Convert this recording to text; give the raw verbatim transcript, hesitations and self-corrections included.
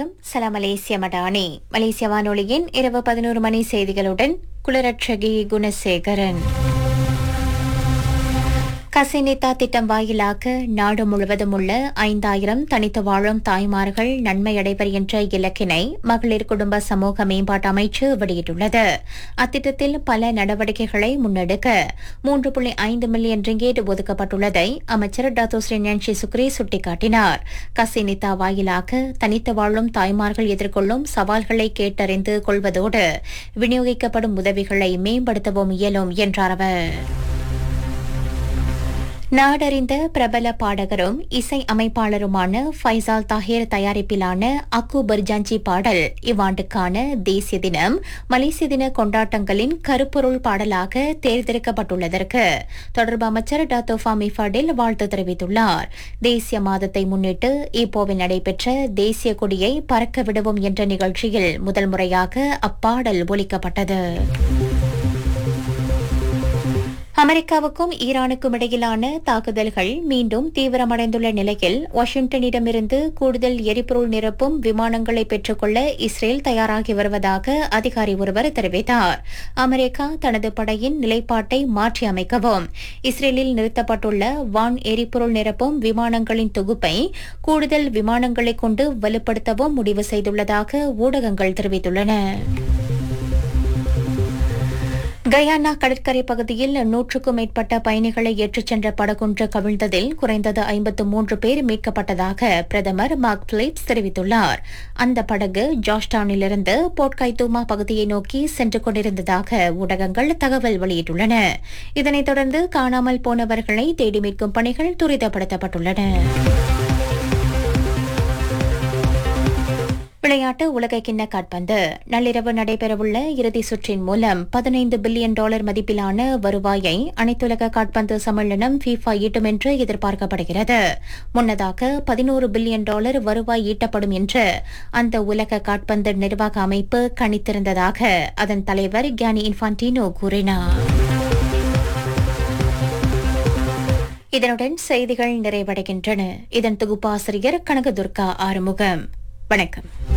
வணக்கம். சலாம் மலேசிய மடானி. மலேசிய வானொலியின் இரவு பதினோரு மணி செய்திகளுடன் குலரட்சகி குணசேகரன். கசினிதா திட்டம் வாயிலாக நாடு முழுவதும் உள்ள ஐந்தாயிரம் தனித்து வாழும் தாய்மார்கள் நன்மையடைவர் என்ற இலக்கினை மகளிர் குடும்ப சமூக மேம்பாட்டு அமைச்சு வெளியிட்டுள்ளது. அத்திட்டத்தில் பல நடவடிக்கைகளை முன்னெடுக்க மூன்று புள்ளி ஐந்து மில்லியன் ரிங்கேட் ஒதுக்கப்பட்டுள்ளதை அமைச்சர் டாக்டர் ஸ்ரீ நான்சி சுக்ரி சுட்டிக்காட்டினார். கசினிதா வாயிலாக தனித்து வாழும் தாய்மார்கள் எதிர்கொள்ளும் சவால்களை கேட்டறிந்து கொள்வதோடு விநியோகிக்கப்படும் உதவிகளை மேம்படுத்தவும் இயலும் என்றார் அவர். நாடறிந்த பிரபல பாடகரும் இசை அமைப்பாளருமான ஃபைசால் தாஹிர் தயாரிப்பிலான அக்கு பர்ஜாஞ்சி பாடல் இவ்வாண்டுக்கான தேசிய தினம் மலேசிய தின கொண்டாட்டங்களின் கருப்பொருள் பாடலாக தேர்ந்தெடுக்கப்பட்டுள்ளதற்கு தொடர்பு அமைச்சர் டாக்டர் ஃபாமி ஃபடில் வாழ்த்து தெரிவித்துள்ளார். தேசிய மாதத்தை முன்னிட்டு இப்போவில் நடைபெற்ற தேசிய கொடியை பறக்க விடுவோம் என்ற நிகழ்ச்சியில் முதல் முறையாக அப்பாடல் ஒலிக்கப்பட்டது. அமெரிக்காவுக்கும் ஈரானுக்கும் இடையிலான தாக்குதல்கள் மீண்டும் தீவிரமடைந்துள்ள நிலையில் வாஷிங்டனிடமிருந்து கூடுதல் எரிபொருள் நிரப்பும் விமானங்களை பெற்றுக்கொள்ள இஸ்ரேல் தயாராகி வருவதாக அதிகாரி ஒருவர் தெரிவித்தார். அமெரிக்கா தனது படையின் நிலைப்பாட்டை மாற்றி அமைக்கவும் இஸ்ரேலில் நிறுத்தப்பட்டுள்ள வான் எரிபொருள் நிரப்பும் விமானங்களின் தொகுப்பை கூடுதல் விமானங்களை கொண்டு வலுப்படுத்தவும் முடிவு செய்துள்ளதாக ஊடகங்கள் தெரிவித்துள்ளன. கயானா கடற்கரை பகுதியில் நூற்றுக்கும் மேற்பட்ட பயணிகளை ஏற்றிச் சென்ற படகொன்று கவிழ்ந்ததில் குறைந்தது ஐம்பத்து மூன்று பேர் மீட்கப்பட்டதாக பிரதமர் மார்க் பிலிப்ஸ் தெரிவித்துள்ளார். அந்த படகு ஜார்ஜ்டவுனிலிருந்து போர்ட் கைத்தூமா பகுதியை நோக்கி சென்று கொண்டிருந்ததாக ஊடகங்கள் தகவல் வெளியிட்டுள்ளன. இதனைத் தொடர்ந்து காணாமல் போனவர்களை தேடி மீட்கும் பணிகள் துரிதப்படுத்தப்பட்டுள்ளன. விளையாட்டு உலகக்கிண்ண காற்பந்து நள்ளிரவு நடைபெறவுள்ள இறுதி சுற்றின் மூலம் பதினைந்து பில்லியன் டாலர் மதிப்பிலான வருவாயை அனைத்துலக காற்பந்து சம்மேளனம் ஃபீஃபா ஈட்டும் என்று எதிர்பார்க்கப்படுகிறது. முன்னதாக பதினோரு பில்லியன் டாலர் வருவாய் ஈட்டப்படும் என்று அந்த உலக காற்பந்து நிர்வாக அமைப்பு கணித்திருந்ததாக அதன் தலைவர் கியானி இன்ஃபான்டினோ கூறினார். இதனுடன் செய்திகள் நிறைவடைகின்றன. இதன் தொகுப்பாசிரியர் கனகதுர்கா ஆறுமுகம். வணக்கம்.